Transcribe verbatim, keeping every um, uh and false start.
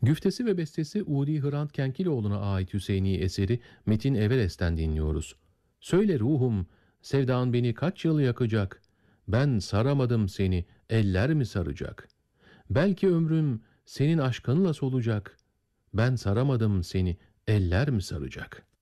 Güftesi ve bestesi Udi Hrant Kenkiloğlu'na ait Hüseyini eseri Metin Everest'ten dinliyoruz. Söyle ruhum, sevdan beni kaç yıl yakacak? Ben saramadım seni, eller mi saracak? Belki ömrüm senin aşkınla solacak. Ben saramadım seni, eller mi saracak?